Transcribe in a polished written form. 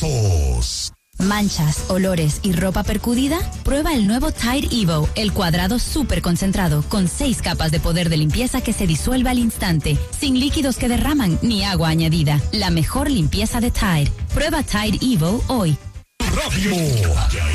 Pesos. ¿Manchas, olores y ropa percudida? Prueba el nuevo Tide Evo, el cuadrado súper concentrado, con 6 capas de poder de limpieza que se disuelve al instante, sin líquidos que derraman ni agua añadida. La mejor limpieza de Tide. Prueba Tide Evo hoy. Radio.